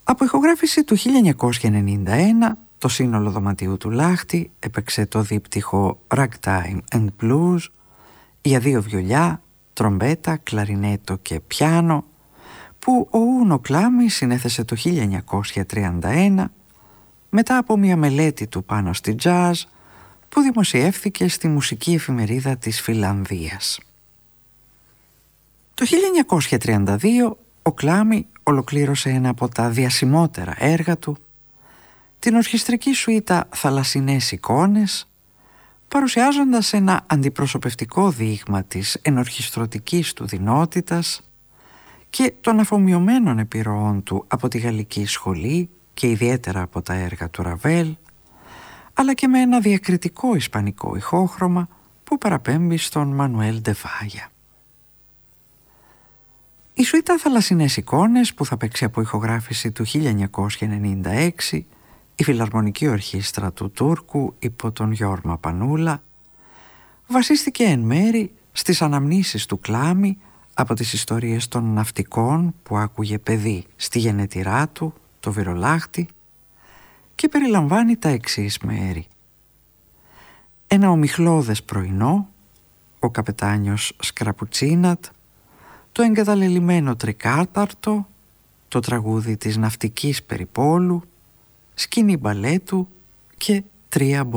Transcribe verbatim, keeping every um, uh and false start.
Από ηχογράφηση του χίλια εννιακόσια ενενήντα ένα, το σύνολο δωματίου του Λάχτη έπαιξε το δίπτυχο Ragtime and Blues για δύο βιολιά, τρομπέτα, κλαρινέτο και πιάνο, που ο Ούνο Κλάμι συνέθεσε το χίλια εννιακόσια τριάντα ένα μετά από μια μελέτη του πάνω στη jazz που δημοσιεύθηκε στη μουσική εφημερίδα της Φιλανδίας. Το χίλια εννιακόσια τριάντα δύο ο Κλάμι ολοκλήρωσε ένα από τα διασημότερα έργα του, την ορχιστρική σουίτα «Θαλασσινές εικόνες», παρουσιάζοντας ένα αντιπροσωπευτικό δείγμα της ενορχιστρωτικής του δεινότητας και των αφομοιωμένων επιρροών του από τη γαλλική σχολή και ιδιαίτερα από τα έργα του Ραβέλ, αλλά και με ένα διακριτικό ισπανικό ηχόχρωμα που παραπέμπει στον Μανουέλ Ντεβάγια. Η σουίτα «Θαλασσινές εικόνες», που θα παίξει από ηχογράφηση του χίλια εννιακόσια ενενήντα έξι η Φιλαρμονική Ορχήστρα του Τούρκου υπό τον Γιόρμα Πανούλα, βασίστηκε εν μέρη στις αναμνήσεις του Κλάμι από τις ιστορίες των ναυτικών που άκουγε παιδί στη γενετηρά του, το Βυρολάχτη, και περιλαμβάνει τα εξής μέρη. Ένα ομιχλώδες πρωινό, ο καπετάνιος Σκραπουτσίνατ, το εγκαταλελειμμένο τρικάταρτο, το τραγούδι της ναυτικής περιπόλου, σκηνή μπαλέτου και τρία